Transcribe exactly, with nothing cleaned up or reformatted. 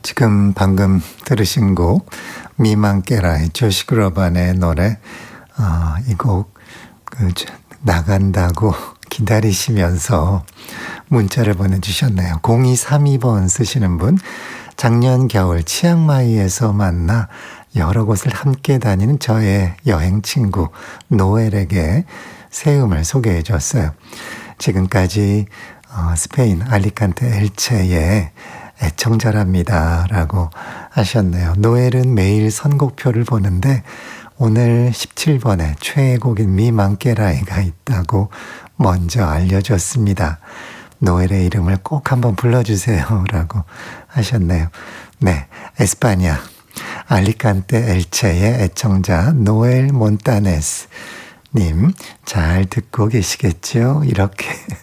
지금 방금 들으신 곡 미망깨라의 조시 그로반의 노래 어, 이 곡 그, 나간다고 기다리시면서 문자를 보내주셨네요. 공이삼이 번 쓰시는 분, 작년 겨울 치앙마이에서 만나 여러 곳을 함께 다니는 저의 여행 친구 노엘에게 새 음을 소개해 줬어요. 지금까지 어, 스페인 알리칸테 엘체의 애청자랍니다 라고 하셨네요. 노엘은 매일 선곡표를 보는데 오늘 십칠 번에 최애곡인 미망깨라이가 있다고 먼저 알려줬습니다. 노엘의 이름을 꼭 한번 불러주세요 라고 하셨네요. 네, 에스파냐 알리칸테 엘체의 애청자 노엘 몬타네스 님 잘 듣고 계시겠죠? 이렇게